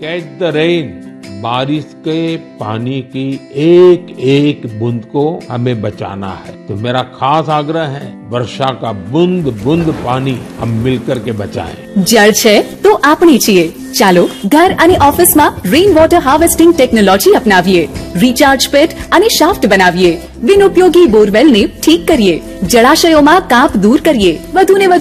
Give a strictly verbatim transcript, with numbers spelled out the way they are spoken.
Catch the rain, बारिश के पानी की एक एक बूंद को हमें बचाना है। तो मेरा खास आग्रह है, वर्षा का बूंद बूंद पानी हम मिलकर के बचाएं। જળ છે તો આપણે છીએ। ચાલો ઘર અને ઓફિસમાં rain water harvesting technology અપનાવીએ, recharge પેટ અને શાફ્ટ બનાવીએ, બિનઉપયોગી બોરવેલને ઠીક કરીએ, જળાશયોમાં કાપ દૂર કરીએ, વધુને વધુ